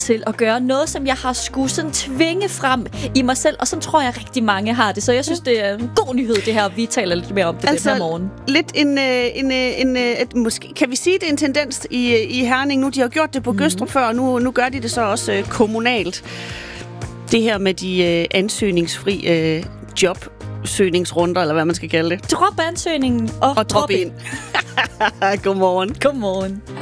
til at gøre noget, som jeg har skulle sådan tvinge frem i mig selv, og sådan tror jeg rigtig mange har det. Så jeg synes, det er en god nyhed, det her, vi taler lidt mere om det altså, den her morgen. Lidt måske, kan vi sige, det er en tendens i Herning nu? De har gjort det på Gødstrup før, og nu gør de det så også kommunalt. Det her med de ansøgningsfri jobsøgningsrunder, eller hvad man skal kalde det. Drop ansøgningen og drop ind. Godmorgen. Godmorgen.